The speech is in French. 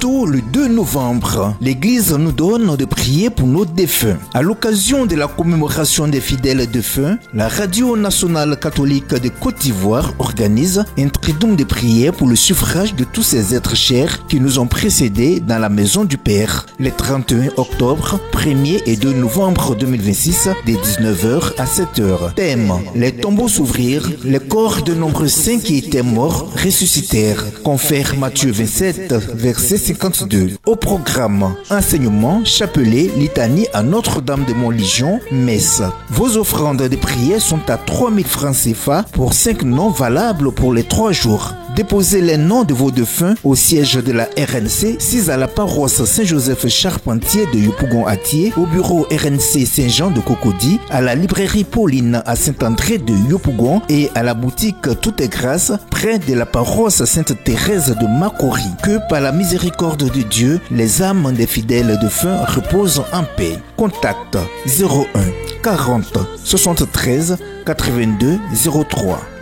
Tout le 2 novembre, l'Église nous donne de prier pour nos défunts. À l'occasion de la commémoration des fidèles défunts, la Radio nationale catholique de Côte d'Ivoire organise un tridum de prière pour le suffrage de tous ces êtres chers qui nous ont précédés dans la maison du Père, les 31 octobre, 1er et 2 novembre 2026, de 19h à 7h. Thème: les tombeaux s'ouvrirent, les corps de nombreux saints qui étaient morts ressuscitèrent. Confère Matthieu 27, verset 52. Au programme: enseignement, chapelet, litanie à Notre-Dame de Montlégion, messe. Vos offrandes de prière sont à 3000 francs CFA pour 5 noms valables pour les 3 jours. Déposez les noms de vos défunts au siège de la RNC, 6 à la paroisse Saint-Joseph Charpentier de Yopougon-Atié, au bureau RNC Saint-Jean de Cocody, à la librairie Pauline à Saint-André de Yopougon et à la boutique Tout est Grâce près de la paroisse Sainte-Thérèse de Makori. Que par la miséricorde de Dieu, les âmes des fidèles défunts reposent en paix. Contact 01 40 73 82 03.